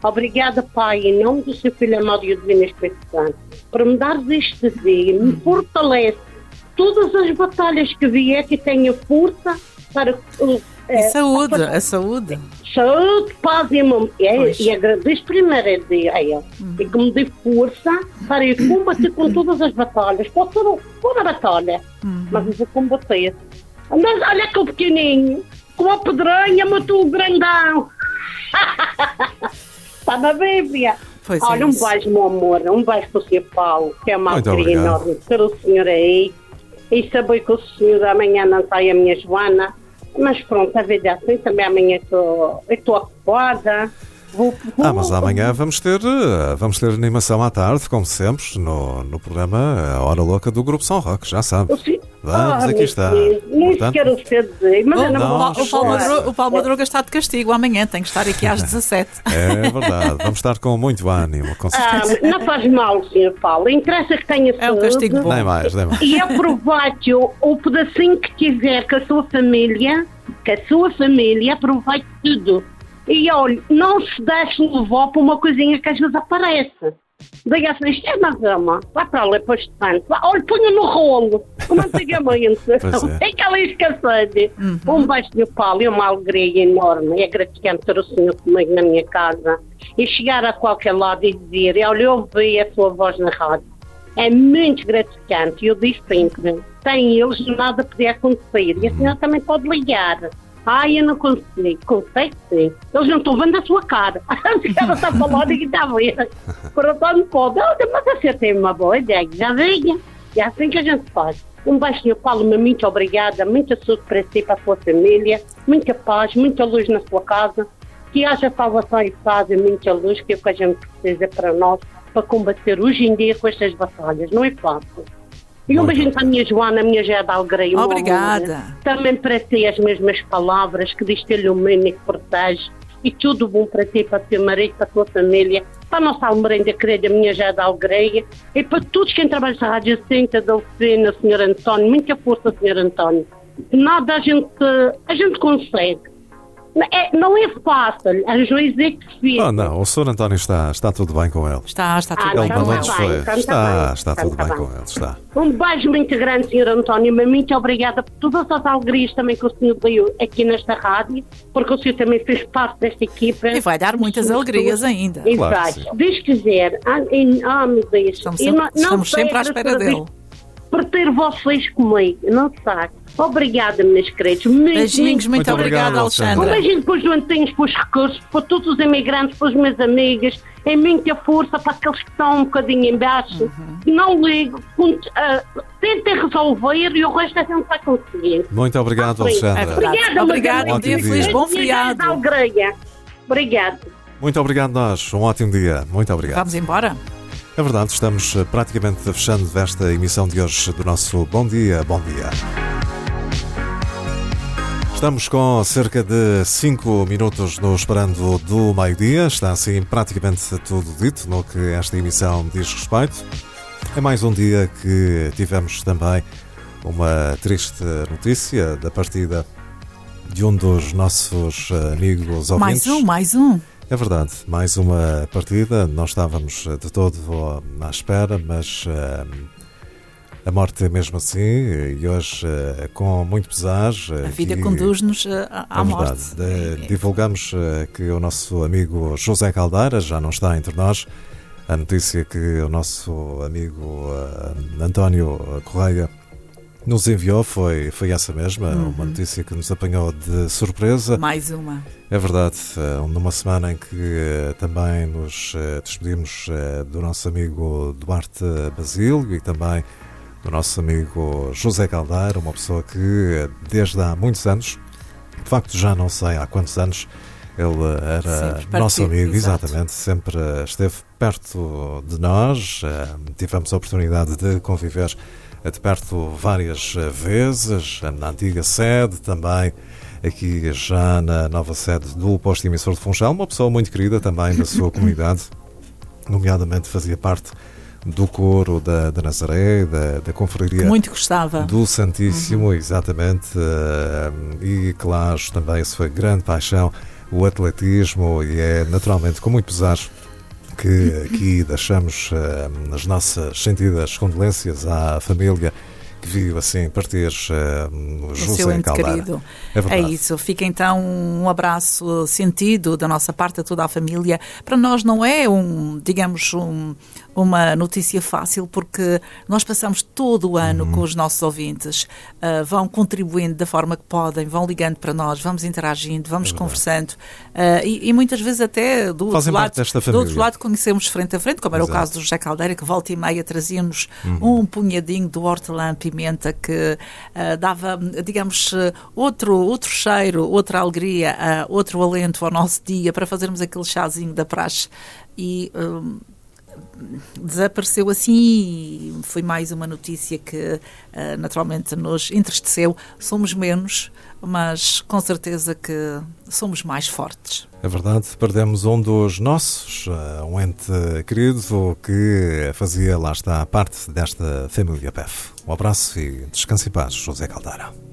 Obrigada, Pai, em nome do seu Filho amado e o Divino Espírito Santo, por me dar este dia, me fortalece todas as batalhas que vier, que tenha força para... saúde, a saúde. Saúde, paz e amor. E agradeço primeiro a Ele. E que me dê força para eu combater com todas as batalhas. Pode ser uma batalha, mas eu vou combater. Mas olha que o pequenininho, com a pedranha, matou o grandão. Está na Bíblia. Pois olha, um beijo, meu amor. Um beijo para o Sr. Paulo, que é uma alegria enorme ter o senhor aí. E saber que o senhor amanhã não sai a minha Joana. Mas pronto, a vida é assim, também amanhã estou ocupada. Mas amanhã vamos ter animação à tarde, como sempre, no programa A Hora Louca do Grupo São Roque, já sabe. Vamos, aqui está. Nem quero dizer, mas o Paulo Madruga está de castigo amanhã, tem que estar aqui às 17. É verdade, vamos estar com muito ânimo, com certeza. Não faz mal, Sr. Paulo, interessa que tenha saúde. É um castigo bom. Nem mais. E aproveite o pedacinho que tiver com a sua família, aproveite tudo. E olha, não se deixe levar por uma coisinha que às vezes aparece. Diga-se, isto é uma gama, vai para lá, depois de tanto. Olha, ponha no rolo, como antigamente. É aquela escassez. Um beijo de Paulo, é uma alegria enorme. É gratificante ter o senhor comigo na minha casa. E chegar a qualquer lado e dizer, olha, eu ouvi a sua voz na rádio. É muito gratificante. E eu disse sempre, sem eles nada podia acontecer. E a senhora também pode ligar. Eu não consigo. Consegue sim. Eles não estão vendo a sua cara. A senhora está falando e está a ver. Portanto, não pode. Mas a senhora tem uma boa ideia. Já venha. E é assim que a gente faz. Um beijo, Sr. Paulo, muito obrigada. Muita saúde para si, para a sua família. Muita paz, muita luz na sua casa. Que haja salvação e paz e muita luz, que é o que a gente precisa para nós, para combater hoje em dia com estas batalhas. Não é fácil. E um beijinho para a minha Joana, a minha Gé da Alegria. Obrigada. Também para ti as mesmas palavras, que diz que ele ilumina e que protege. E tudo bom para ti, para o teu marido, para a tua família, para a nossa almerenda querida, a minha Gé da Alegria. E para todos quem trabalha na Rádio Jacinta, Delfina, Sr. António. Muita força, Sr. António. Nada a gente consegue. Não é fácil, a juiz é que se vê. Não, o Sr. António está tudo bem com ele. Está tudo bem com ele. Está tudo bem com ele, está. Um beijo muito grande, Sr. António, mas muito obrigada por todas as alegrias também que o senhor deu aqui nesta rádio, porque o senhor também fez parte desta equipa. E vai dar muitas alegrias ainda. Exato. Claro, Deus quiser. Meu Deus. Estamos sempre à espera dele. Por ter vocês comigo, não sabe. Obrigada, meus queridos. Beijinhos, muito obrigada, Alexandra. Um beijinho para os doentinhos, para os recursos, para todos os imigrantes, para os meus amigos. É muita força para aqueles que estão um bocadinho em baixo. Não ligo. Tentem resolver e o resto a gente vai conseguir. Muito obrigado, Alexandra. Obrigada. Um dia feliz, bom feriado. Obrigado. Muito obrigado nós. Um ótimo dia. Muito obrigado. Vamos embora? É verdade, estamos praticamente fechando esta emissão de hoje do nosso Bom Dia, Bom Dia. Estamos com cerca de 5 minutos no esperando do meio-dia. Está assim praticamente tudo dito no que esta emissão diz respeito. É mais um dia que tivemos também uma triste notícia da partida de um dos nossos amigos ouvintes. Mais um. É verdade, mais uma partida. Não estávamos de todo à espera, mas a morte é mesmo assim, e hoje, com muito pesar... A vida conduz-nos à morte. Divulgamos que o nosso amigo José Caldeira já não está entre nós. A notícia que o nosso amigo António Correia nos enviou foi essa mesma, uma notícia que nos apanhou de surpresa. Mais uma. É verdade, numa semana em que também nos despedimos do nosso amigo Duarte Basílio e também do nosso amigo José Caldeira, uma pessoa que desde há muitos anos, de facto já não sei há quantos anos, ele era nosso amigo, exatamente, sempre esteve perto de nós, tivemos a oportunidade de conviver de perto várias vezes, na antiga sede, também aqui já na nova sede do posto emissor de Funchal, uma pessoa muito querida também da sua comunidade, nomeadamente fazia parte do coro da Nazaré, da confraria muito gostava do Santíssimo, exatamente, e claro, também a sua grande paixão o atletismo, e é naturalmente com muito pesar que aqui deixamos as nossas sentidas condolências à família que viu assim partir José Caldeira. Querido. É verdade. É isso. Fica então um abraço sentido da nossa parte a toda a família. Para nós não é uma notícia fácil, porque nós passamos todo o ano com os nossos ouvintes, vão contribuindo da forma que podem, vão ligando para nós, vamos interagindo, vamos conversando, e muitas vezes até do outro lado conhecemos frente a frente, como era o caso do José Caldeira, que volta e meia trazia-nos um punhadinho do hortelã-pimenta que dava, digamos, outro cheiro, outra alegria, outro alento ao nosso dia, para fazermos aquele chazinho da praxe. E desapareceu assim, e foi mais uma notícia que naturalmente nos entristeceu. Somos menos, mas com certeza que somos mais fortes. É verdade, perdemos um dos nossos, um ente querido que fazia, lá está, parte desta família PEF. Um abraço e descanse em paz, José Caldeira.